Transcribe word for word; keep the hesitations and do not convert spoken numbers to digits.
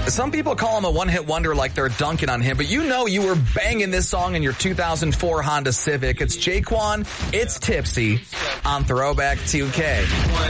Some people call him a one-hit wonder like they're dunking on him, but you know you were banging this song in your two thousand four Honda Civic. It's Jaquan, It's Tipsy on Throwback two K.